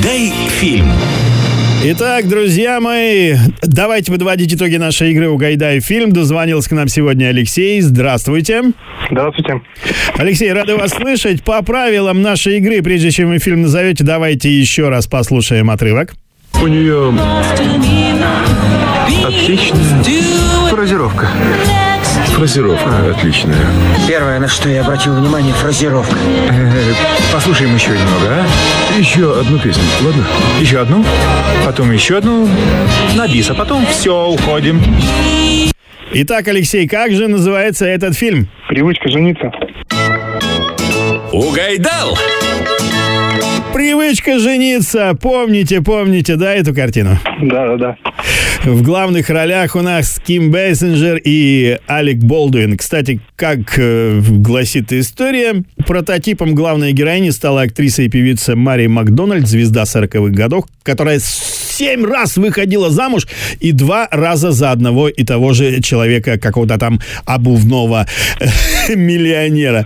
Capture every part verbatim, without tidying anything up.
Угадай фильм. Итак, друзья мои, давайте подводить итоги нашей игры «Угадай фильм». Дозвонился к нам сегодня Алексей. Здравствуйте. Здравствуйте. Алексей, рады вас слышать. По правилам нашей игры, прежде чем вы фильм назовете, давайте еще раз послушаем отрывок. У нее отличная фразировка. Фразировка отличная. Первое, на что я обратил внимание, фразировка. Э-э, послушаем еще немного, а? Еще одну песню, ладно? Еще одну, потом еще одну, на бис, а потом все, уходим. Итак, Алексей, как же называется этот фильм? Привычка жениться. Угайдал. «Привычка жениться». Помните, помните, да, эту картину? Да, да, да. В главных ролях у нас Ким Бейсинджер и Алек Болдуин. Кстати, как э, гласит история, прототипом главной героини стала актриса и певица Мари Макдональд, звезда сороковых годов, которая семь раз выходила замуж и два раза за одного и того же человека, какого-то там обувного миллионера.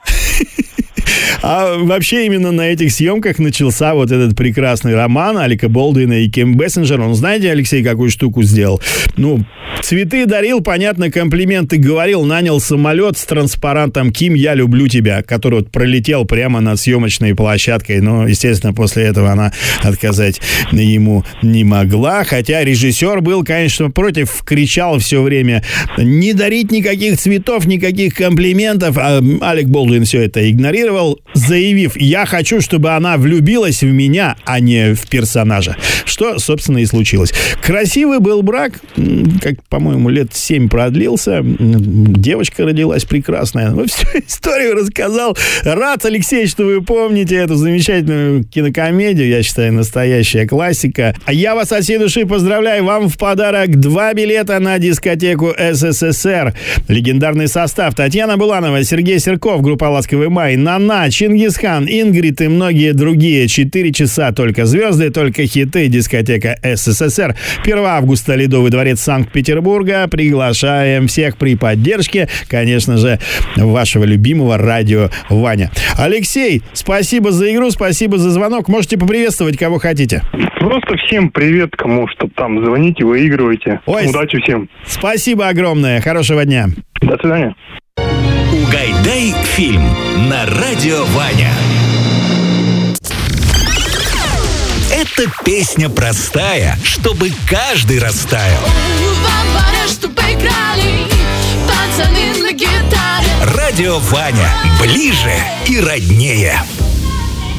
А вообще именно на этих съемках начался вот этот прекрасный роман Алека Болдуина и Ким Бейсинджер. Он, знаете, Алексей, какую штуку сделал? Ну, цветы дарил, понятно, комплименты говорил, нанял самолет с транспарантом «Ким, я люблю тебя», который вот пролетел прямо над съемочной площадкой. Но, естественно, после этого она отказать ему не могла. Хотя режиссер был, конечно, против, кричал все время: не дарить никаких цветов, никаких комплиментов. А Алек Болдуин все это игнорировал, заявив: я хочу, чтобы она влюбилась в меня, а не в персонажа. Что, собственно, и случилось. Красивый был брак, как, по-моему, лет семь продлился. Девочка родилась прекрасная. Ну, всю историю рассказал. Рад, Алексей, что вы помните эту замечательную кинокомедию. Я считаю, настоящая классика. А я вас от всей души поздравляю. Вам в подарок два билета на дискотеку СССР. Легендарный состав: Татьяна Буланова, Сергей Серков, группа «Ласковый май», Нана, Чингисхан, Ингрид и многие другие. Четыре часа только звезды, только хиты. Дискотека СССР. первого августа. Ледовый дворец Санкт-Петербурга. Приглашаем всех при поддержке, конечно же, вашего любимого радио Ваня. Алексей, спасибо за игру, спасибо за звонок. Можете поприветствовать кого хотите. Просто всем привет, кому что там. Звоните, выигрывайте. Ой, удачи всем. Спасибо огромное. Хорошего дня. До свидания. Угайдай фильм на радио Ваня. Эта песня простая, чтобы каждый растаял. Радио Ваня. Ближе и роднее.